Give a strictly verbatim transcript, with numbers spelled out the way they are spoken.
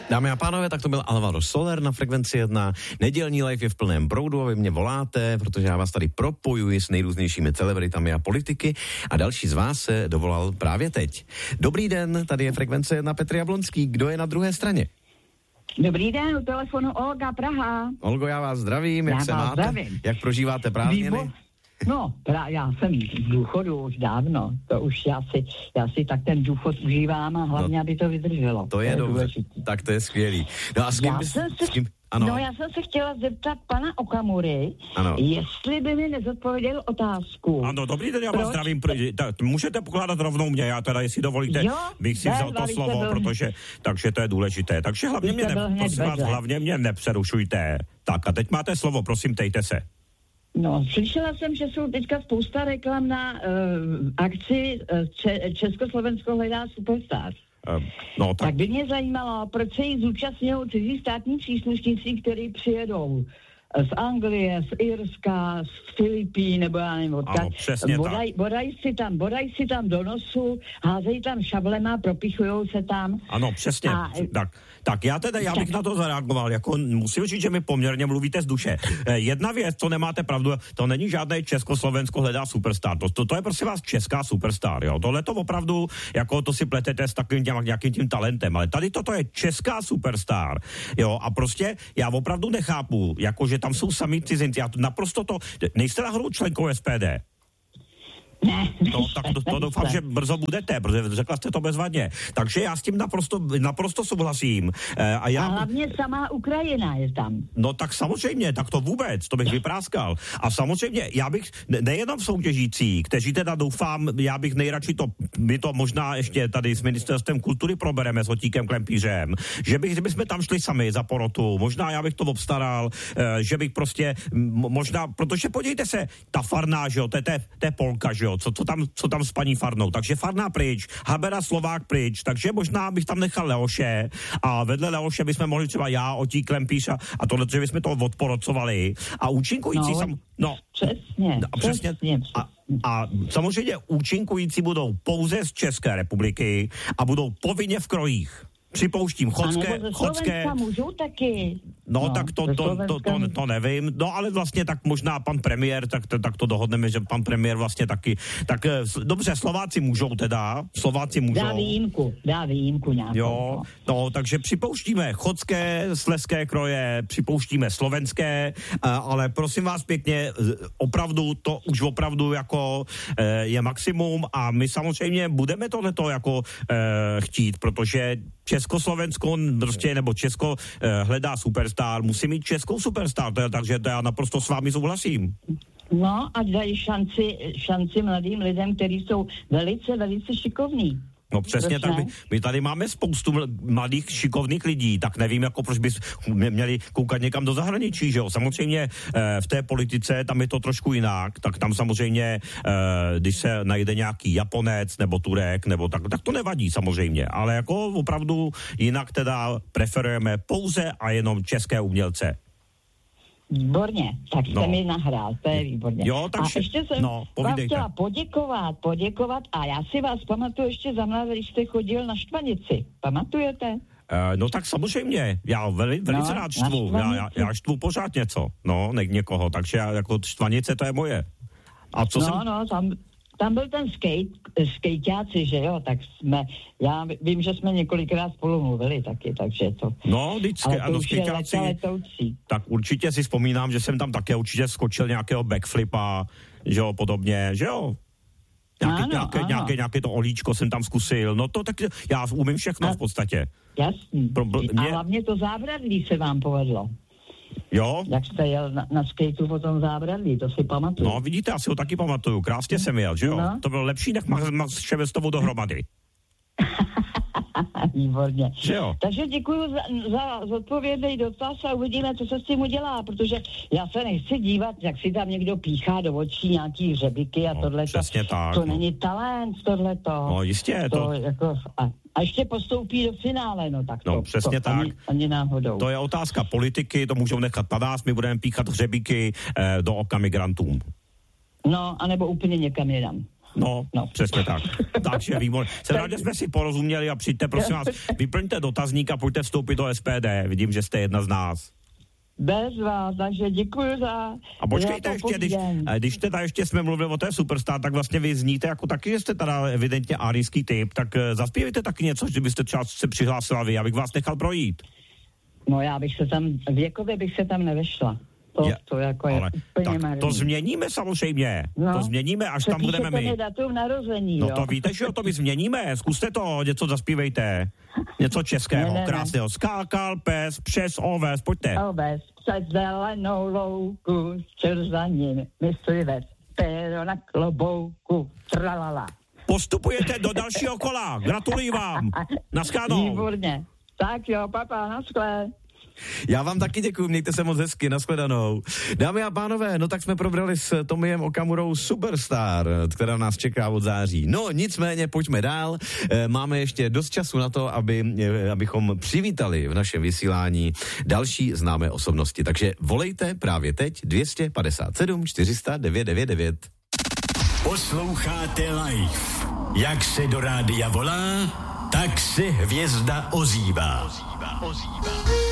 Dámy a pánové, tak to byl Alvaro Soler na Frekvenci jedna. Nedělní live je v plném proudu a vy mě voláte, protože já vás tady propojuji s nejrůznějšími celebritami a politiky a další z vás se dovolal právě teď. Dobrý den, tady je Frekvence jedna, Petr Jablonský. Kdo je na druhé straně? Dobrý den, u telefonu Olga, Praha. Olgo, já vás zdravím, jak já se vás máte? Zdravím. Jak prožíváte prázdniny? Výbo- No, pra, já jsem v důchodu už dávno, to už já si, já si tak ten důchod užívám a hlavně, no, aby to vydrželo. To, to je, je dobře, důležitý. Tak to je skvělý. No a s kým já bys, jsem se, s kým, ano. No já jsem se chtěla zeptat pana Okamury, ano, jestli by mi nezodpověděl otázku. Ano, dobrý den, já vás zdravím. Tak, můžete pokládat rovnou mě, já teda, jestli dovolíte, jo, bych si vzal to slovo, byl... protože, takže to je důležité. Takže hlavně mě, ne, prosím vás, hlavně mě nepřerušujte. Tak a teď máte slovo, prosím, tejte se. No, slyšela jsem, že jsou teďka spousta reklam na uh, akci uh, Če- Československo hledá superstar. Uh, no, tak... tak by mě zajímalo, proč se jich zúčastňují cizí státní příslušníci, kteří přijedou z Anglie, z Irska, z Filipín, nebo já nevím, ano, přesně bodaj, tak. Bodají si tam, bodají si tam do nosu, házejí tam šablema, propichujou se tam. Ano, přesně. A, tak, tak já teda, já bych tak. na to zareagoval, jako musím říct, že mi poměrně mluvíte z duše. Jedna věc, to nemáte pravdu, to není žádné Československo hledá superstar, to, to, to je prostě vás česká superstar, jo. Tohle to opravdu, jako to si pletete s takovým těm, nějakým tím talentem, ale tady toto je česká superstar, jo, a prostě já opravdu nechápu, jako že tam jsou sami cizinci. Já to naprosto to... Nejste náhodou členkou S P D? Ne. No, tak to, to doufám, že brzo budete, protože řekla jste to bezvadně. Takže já s tím naprosto, naprosto souhlasím. E, a, já, a hlavně samá Ukrajina je tam. No tak samozřejmě, tak to vůbec, to bych vypráskal. A samozřejmě, já bych, nejenom soutěžící, kteří teda doufám, já bych nejradši to, my to možná ještě tady s Ministerstvem kultury probereme s Otíkem Klempířem, že bych, kdybychom tam šli sami za porotu, možná já bych to obstaral, e, že bych prostě, možná, protože podívejte se, ta Farná, že jo, to je, to je Polka, že jo, Co, co, tam, co tam s paní Farnou. Takže Farná pryč, Habera Slovák pryč, takže možná bych tam nechal Leoše a vedle Leoše bychom mohli třeba já, Otík Klempíř a, a tohle, že bychom to odporocovali a účinkující no, sam... No, přesně, a přesně, přesně. A, a samozřejmě účinkující budou pouze z České republiky a budou povinně v krojích. Připouštím, chodské, chodské... můžou taky. No, no tak to, to, to, to, to nevím. No, ale vlastně tak možná pan premiér, tak, tak to dohodneme, že pan premiér vlastně taky... Tak dobře, Slováci můžou teda, Slováci můžou. Dá výjimku, dá výjimku nějakou. Jo, no, takže připouštíme chodské, slezské kroje, připouštíme slovenské, ale prosím vás pěkně, opravdu, to už opravdu jako je maximum a my samozřejmě budeme tohleto jako chtít, protože Československo prostě, nebo Česko eh, hledá superstar, musí mít českou superstar, to je, takže to já naprosto s vámi souhlasím. No a dají šanci, šanci mladým lidem, kteří jsou velice, velice šikovní. No přesně tak, my, my tady máme spoustu mladých šikovných lidí, tak nevím, jako proč bys měli koukat někam do zahraničí, že jo, samozřejmě eh, v té politice tam je to trošku jinak, tak tam samozřejmě, eh, když se najde nějaký Japonec nebo Turek, nebo tak, tak to nevadí samozřejmě, ale jako opravdu jinak teda preferujeme pouze a jenom české umělce. Výborně, tak jste no. mi nahrál, to je výborně. Jo, tak a vše... ještě jsem no, vám chtěla poděkovat, poděkovat a já si vás pamatuju ještě za mladé, když jste chodil na Štvanici. Pamatujete? Uh, no tak samozřejmě, já veli, velice no, rád štvu, já, já, já štvu pořád něco, no, ne, někoho, takže já, jako Štvanice to je moje. A co no, jsem... no, tam... Tam byl ten skate, skejťáci, že jo, tak jsme, já vím, že jsme několikrát spolu mluvili taky, takže to... No, vždycky, ano, skejťáci, tak určitě si vzpomínám, že jsem tam také určitě skočil nějakého backflipa, že jo, podobně, že jo. Nějaké, ano, nějaké, ano. Nějaké, nějaké to olíčko jsem tam zkusil, no to tak, já umím všechno a, v podstatě. Jasný, Pro, mě... a hlavně to zábradlí se vám povedlo. Jo? Jak jste jel na, na skateu po tom zábradlí, to si pamatuju. No vidíte, já si ho taky pamatuju, krásně jsem jel, že jo? No. To bylo lepší, než Max Ševestovou dohromady. Výborně. Jo. Takže děkuji za, za zodpovědný dotaz a uvidíme, co se s tím udělá, protože já se nechci dívat, jak si tam někdo píchá do očí nějaký hřebiky a no, tohleto. Přesně tak. To no. není talent, tohleto. No jistě. To, To... Jako, a, a ještě postoupí do finále, no tak to. No přesně to, tak. Ani, ani náhodou. To je otázka politiky, to můžou nechat na nás, my budeme píchat hřebíky eh, do oka migrantům. No, anebo úplně někam jinam. No, no, přesně tak. Takže výborně. Jsem rád, že jsme si porozuměli a přijďte, prosím vás, vyplňte dotazník a pojďte vstoupit do S P D. Vidím, že jste jedna z nás. Bez vás, takže děkuji za... A počkejte ještě, když, když teda ještě jsme mluvili o té Superstar, tak vlastně vy zníte jako taky, že jste teda evidentně árijský typ, tak zaspívejte taky něco, že byste třeba se přihlásila vy, abych vás nechal projít. No já bych se tam, věkově bych se tam nevešla. To, je, to jako je úplně tak to změníme samozřejmě. No, to změníme, až tam budeme my. To datum narození, No jo. to víte, že to my změníme. Zkuste to, něco zaspívejte. Něco českého, ne, ne, krásného. Skákal pes přes oves, pojďte. Oves přes zelenou louku, čer za ním myslivec, péro na klobouku, tralala. Postupujete do dalšího kola. Gratuluji vám. Naschledanou. Výborně. Tak jo, papa, naschle. Já vám taky děkuju, mějte se moc hezky, nashledanou. Dámy a pánové, no tak jsme probrali s Tomiem Okamurou Superstar, která nás čeká od září. No nicméně, pojďme dál. Máme ještě dost času na to, aby, abychom přivítali v našem vysílání další známé osobnosti. Takže volejte právě teď dvě pět sedm čtyři sta devět devět devět. Posloucháte live. Jak se do rádia volá, tak se hvězda ozývá. ozývá, ozývá.